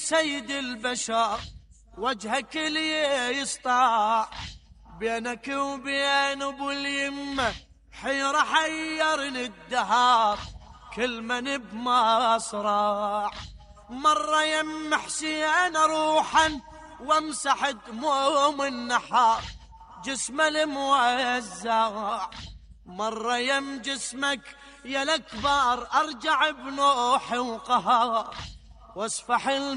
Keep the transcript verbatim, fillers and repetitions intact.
سيد البشر وجهك اللي يسطع، بينك وبين ابو اليمه حيرة حيرني الدهار، كل من بمصرع. مرة يم حسين روحا وامسح دموم النحار، جسمه الموزع. مرة يم جسمك يا الأكبر أرجع بنوح وقهار، واسفح